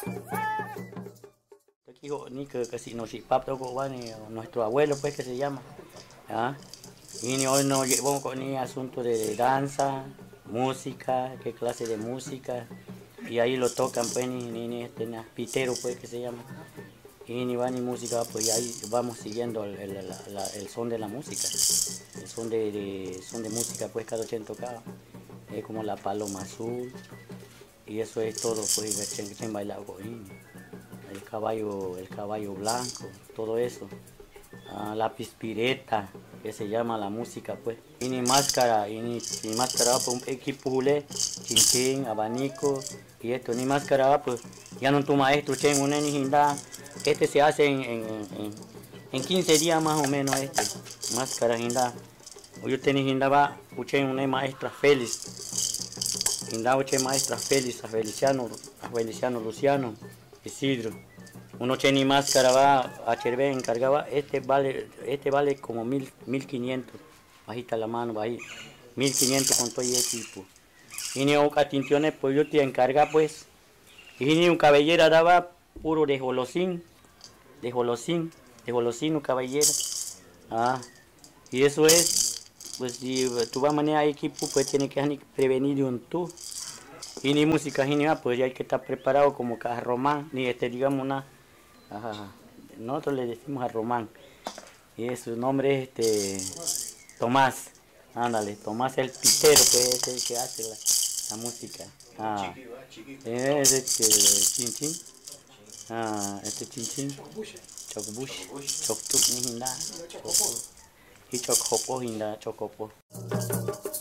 Aquí ni que si nos nuestro abuelo pues que se llama. ¿Ah? Y hoy nos llevamos con el asunto de danza, música, qué clase de música. Y ahí lo tocan pues pitero pues que se llama. Y ni va ni música, pues ahí vamos siguiendo el son de la música. El son de música pues cada quien tocaba. Es como la paloma azul. Y eso es todo pues que bailado con el caballo blanco, todo eso. La pispireta, que se llama la música pues. Y ni máscara pues un equipo julé, chinchín, abanico y esto, ni máscara pues ya no tu maestro chen un ni hinda. Este se hace en 15 días más o menos este, máscara hinda. Yo tenía hinda va, uchen una maestra Félix, hinda uchen maestra Félix, a Feliciano Luciano, Isidro. Uno ni máscara va a Chervé encargaba, este vale como 1500, bajita la mano, bajita, 1500 con todo el equipo. Y ni un catintiones, pues yo te encarga pues, y ni un cabellera daba puro de jolosín, un cabellera. Y eso es, pues si tú vas a manejar equipo, pues tienes que prevenir de un tú. Y ni música, ni nada, pues ya hay que estar preparado como que a Román, ni digamos una. Ajá. Nosotros le decimos a Román. Y su nombre es Tomás. Ándale, Tomás el pitero, que es el que hace la música. Es chin chin. Chin chin. Chocbush. Choctuc ni hinda. Y chocopo hinda, chocopo.